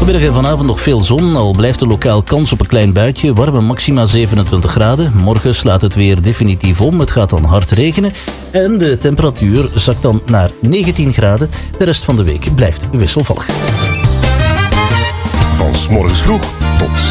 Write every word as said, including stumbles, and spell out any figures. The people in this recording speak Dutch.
Vanmiddag en vanavond nog veel zon, al blijft er lokaal kans op een klein buitje. Warme maxima zevenentwintig graden. Morgen slaat het weer definitief om. Het gaat dan hard regenen. En de temperatuur zakt dan naar negentien graden. De rest van de week blijft wisselvallig. Van 's morgens vroeg tot